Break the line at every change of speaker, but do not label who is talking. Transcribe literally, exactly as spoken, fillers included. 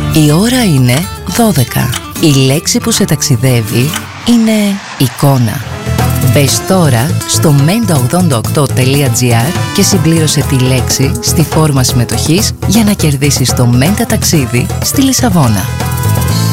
Η ώρα είναι δώδεκα. Η λέξη που σε ταξιδεύει είναι εικόνα. Μπες τώρα στο μέντα ογδόντα οκτώ τελεία τζι άρ και συμπλήρωσε τη λέξη στη φόρμα συμμετοχής για να κερδίσεις το Μέντα ταξίδι στη Λισαβόνα.